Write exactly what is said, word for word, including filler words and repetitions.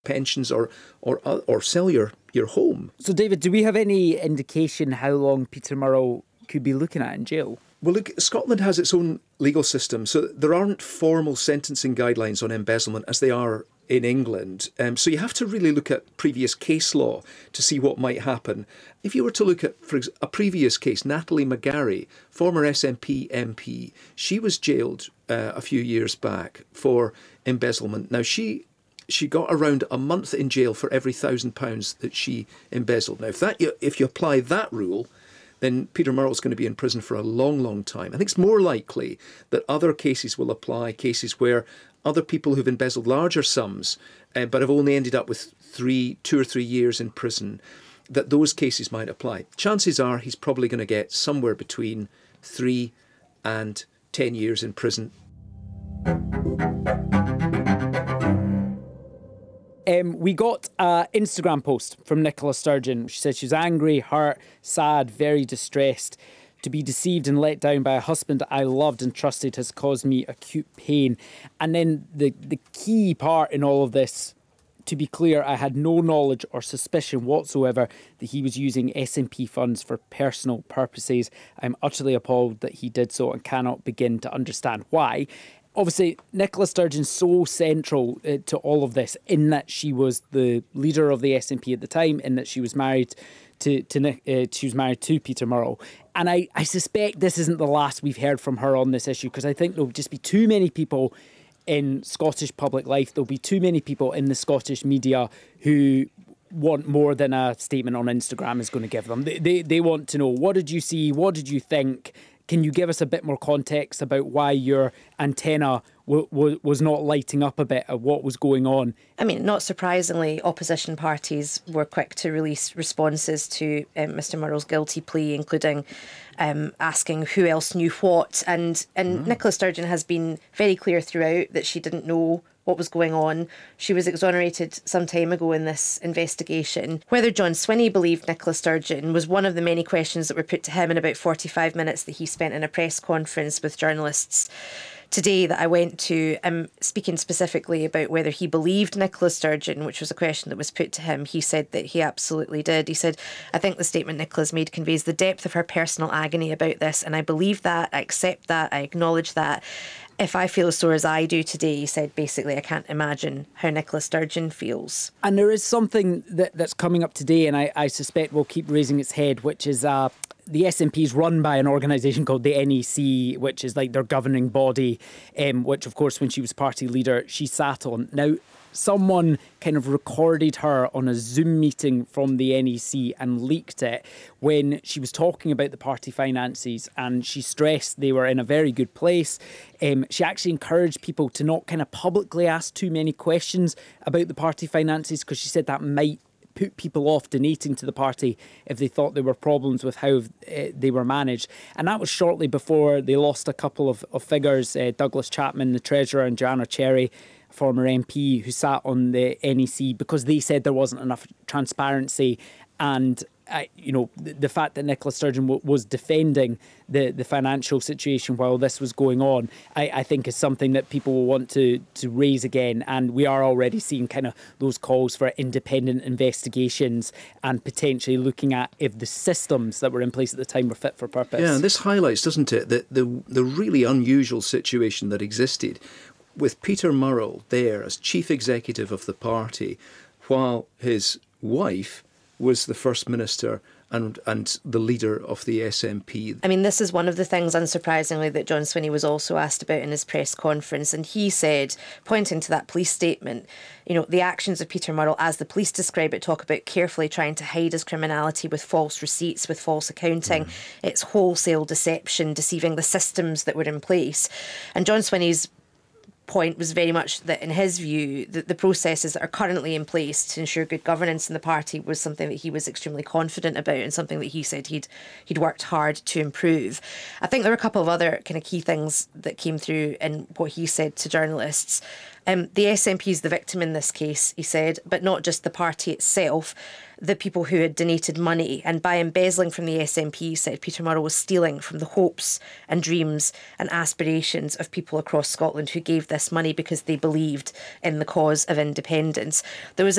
pensions or or or sell your, your home. So, David, do we have any indication how long Peter Murrell could be looking at in jail? Well, look, Scotland has its own legal system, so there aren't formal sentencing guidelines on embezzlement as they are in England. Um, so you have to really look at previous case law to see what might happen. If you were to look at, for ex- a previous case, Natalie McGarry, former S N P M P, she was jailed uh, a few years back for embezzlement. Now, she she got around a month in jail for every thousand pounds that she embezzled. Now, if that if you apply that rule, then Peter Murrell's going to be in prison for a long, long time. I think it's more likely that other cases will apply, cases where other people who've embezzled larger sums uh, but have only ended up with three, two or three years in prison, that those cases might apply. Chances are he's probably going to get somewhere between three and ten years in prison. Um, we got an Instagram post from Nicola Sturgeon. She said she was angry, hurt, sad, very distressed. To be deceived and let down by a husband I loved and trusted has caused me acute pain. And then the, the key part in all of this, to be clear, I had no knowledge or suspicion whatsoever that he was using S N P funds for personal purposes. I'm utterly appalled that he did so and cannot begin to understand why. Obviously, Nicola Sturgeon's so central uh, to all of this in that she was the leader of the S N P at the time, in that she was married to, to uh, she was married to Peter Murrell. And I, I suspect this isn't the last we've heard from her on this issue, because I think there'll just be too many people in Scottish public life, there'll be too many people in the Scottish media who want more than a statement on Instagram is going to give them. They, they, they want to know, what did you see? What did you think? Can you give us a bit more context about why your antenna w- w- was not lighting up a bit of what was going on? I mean, not surprisingly, opposition parties were quick to release responses to um, Mr Murrell's guilty plea, including um, asking who else knew what. And, and mm. Nicola Sturgeon has been very clear throughout that she didn't know what was going on. She was exonerated some time ago in this investigation. Whether John Swinney believed Nicola Sturgeon was one of the many questions that were put to him in about forty-five minutes that he spent in a press conference with journalists today that I went to, um, speaking specifically about whether he believed Nicola Sturgeon, which was a question that was put to him. He said that he absolutely did. He said, I think the statement Nicola's made conveys the depth of her personal agony about this, and I believe that, I accept that, I acknowledge that. If I feel as sore as I do today, he said, basically, I can't imagine how Nicola Sturgeon feels. And there is something that, that's coming up today, and I, I suspect will keep raising its head, which is uh, the S N P is run by an organisation called the N E C, which is like their governing body, um, which, of course, when she was party leader, she sat on. Now, someone kind of recorded her on a Zoom meeting from the N E C and leaked it when she was talking about the party finances, and she stressed they were in a very good place. Um, she actually encouraged people to not kind of publicly ask too many questions about the party finances, because she said that might put people off donating to the party if they thought there were problems with how uh, they were managed. And that was shortly before they lost a couple of, of figures, uh, Douglas Chapman, the Treasurer, and Joanna Cherry, former M P, who sat on the N E C because they said there wasn't enough transparency. And uh, you know, the, the fact that Nicola Sturgeon w- was defending the, the financial situation while this was going on, I, I think is something that people will want to to raise again. And we are already seeing kind of those calls for independent investigations and potentially looking at if the systems that were in place at the time were fit for purpose. Yeah, and this highlights, doesn't it, the, the, the really unusual situation that existed with Peter Murrell there as chief executive of the party, while his wife was the First Minister and and the leader of the S N P. I mean, this is one of the things, unsurprisingly, that John Swinney was also asked about in his press conference. And he said, pointing to that police statement, you know, the actions of Peter Murrell, as the police describe it, talk about carefully trying to hide his criminality with false receipts, with false accounting. Mm. It's wholesale deception, deceiving the systems that were in place. And John Swinney's point was very much that, in his view, that the processes that are currently in place to ensure good governance in the party was something that he was extremely confident about and something that he said he'd he'd worked hard to improve. I think there were a couple of other kind of key things that came through in what he said to journalists. Um, the S N P is the victim in this case, he said, but not just the party itself, the people who had donated money. And by embezzling from the S N P, he said, Peter Murrell was stealing from the hopes and dreams and aspirations of people across Scotland who gave this money because they believed in the cause of independence. There was